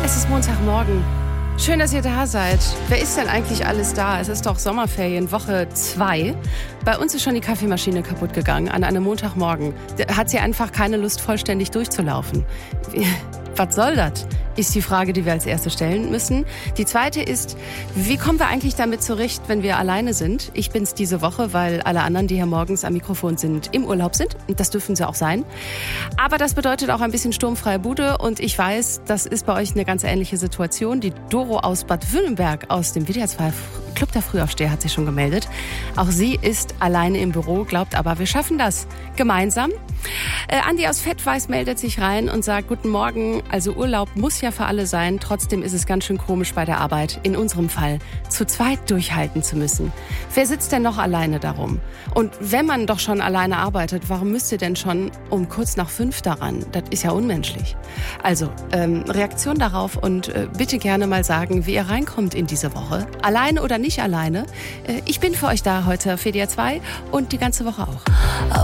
Es ist Montagmorgen. Schön, dass ihr da seid. Wer ist denn eigentlich alles da? Es ist doch Sommerferien, Woche 2. Bei uns ist schon die Kaffeemaschine kaputt gegangen an einem Montagmorgen. Da hat sie einfach keine Lust, vollständig durchzulaufen. Was soll das? Ist die Frage, die wir als erste stellen müssen. Die zweite ist, wie kommen wir eigentlich damit zurecht, wenn wir alleine sind? Ich bin's diese Woche, weil alle anderen, die hier morgens am Mikrofon sind, im Urlaub sind. Und das dürfen sie auch sein. Aber das bedeutet auch ein bisschen sturmfreie Bude. Und ich weiß, das ist bei euch eine ganz ähnliche Situation. Die Doro aus Bad Württemberg aus dem WDR2 Club der Frühaufsteher hat sich schon gemeldet. Auch sie ist alleine im Büro, glaubt aber, wir schaffen das gemeinsam. Andi aus Fettweiß meldet sich rein und sagt, guten Morgen, also Urlaub muss ja für alle sein, trotzdem ist es ganz schön komisch bei der Arbeit, in unserem Fall, zu zweit durchhalten zu müssen. Wer sitzt denn noch alleine darum? Und wenn man doch schon alleine arbeitet, warum müsst ihr denn schon um kurz nach 5 daran? Das ist ja unmenschlich. Also, Reaktion darauf und bitte gerne mal sagen, wie ihr reinkommt in diese Woche. Alleine oder nicht alleine. Ich bin für euch da heute, WDR2 und die ganze Woche auch.